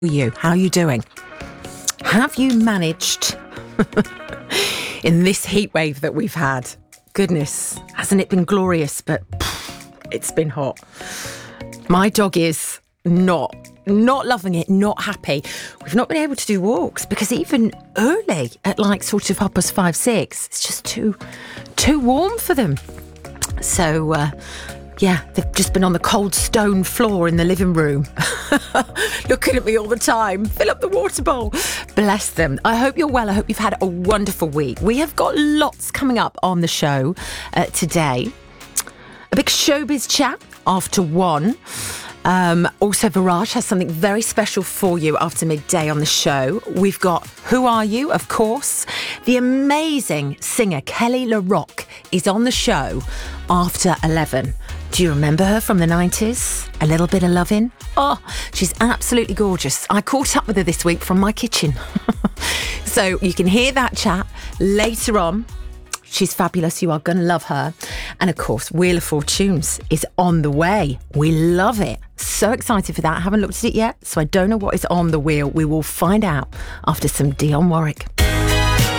you. How are you doing? Have you managed in this heat wave that we've had? Goodness, hasn't it been glorious? But it's been hot. My dog is not loving it, not happy. We've not been able to do walks because even early at like sort of 5:30, it's just too warm for them. So yeah, they've just been on the cold stone floor in the living room, looking at me all the time. Fill up the water bowl. Bless them. I hope you're well. I hope you've had a wonderful week. We have got lots coming up on the show today. A big showbiz chat after 1. Also, Viraj has something very special for you after midday on the show. We've got Who Are You, of course. The amazing singer Kelly LaRock is on the show after 11. Do you remember her from the 90s? A Little Bit of Lovin'? Oh, she's absolutely gorgeous. I caught up with her this week from my kitchen. So you can hear that chat later on. She's fabulous. You are going to love her. And of course, Wheel of Fortunes is on the way. We love it. So excited for that. I haven't looked at it yet, so I don't know what is on the wheel. We will find out after some Dionne Warwick.